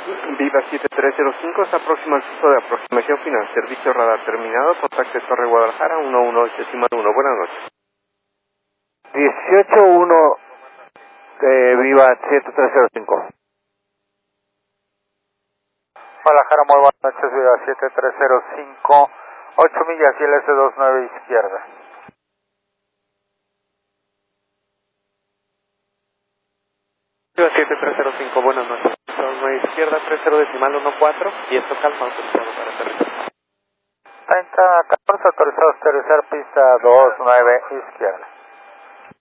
Viva 7305, está próximo al piso de aproximación final. Servicio radar terminado. Contacte Torre Guadalajara 118-1. Buenas noches. 18-1, Viva 7305. Guadalajara, muy buenas noches, Viva 7305, 8 millas y el S29 izquierda. Viva 7305, buenas noches. 9 izquierda, 30.14 y esto calma autorizado para aterrizar. Está entrada 14, autorizado a aterrizar pista 29 izquierda.